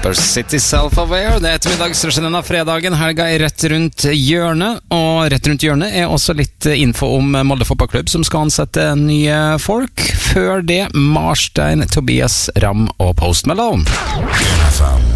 Clippers City Self-Aware. Det ettermiddagsrushen av fredagen. Helga rett rundt hjørnet. Og rett rundt hjørnet også litt info om Molde fotballklubb som skal ansette nye folk. Før det Marstein, Tobias Ram og Post Malone.